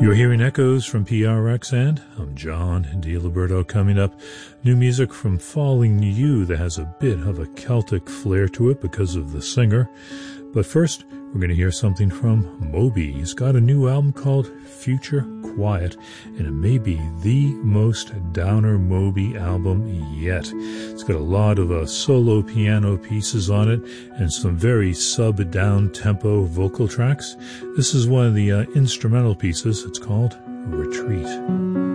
You're hearing echoes from PRX, and I'm John DiLiberto. Coming up, new music from Falling You that has a bit of a Celtic flair to it because of the singer. But first, we're going to hear something from Moby. He's got a new album called Future Quiet, and it may be the most downer Moby album yet. It's got a lot of solo piano pieces on it and some very sub-down-tempo vocal tracks. This is one of the instrumental pieces. It's called Retreat.